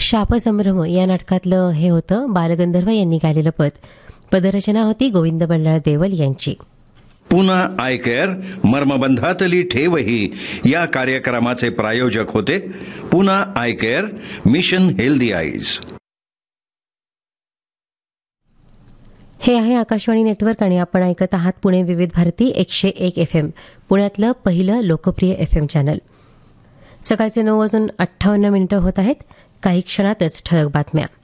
शापसंभ्रम या नाटकातलं हे होतं बालगंधर्व यांनी गायलेलं पद. पदरचना होती गोविंद बल्लाळ देवल यांची. पुन्हा आयकेअर मर्मबंधातली ठेवही या कार्यक्रमाचे प्रायोजक होते. पुन्हा आयकेअर, मिशन हेल्दी आईज. हे आहे आकाशवाणी नेटवर्क आणि आपण ऐकत आहात पुणे विविध भारती 101 FM, पुण्यातलं पहिलं लोकप्रिय FM चॅनल. सकाळचे 9:58 होत आहेत. काही क्षणातच ठळक बातम्या.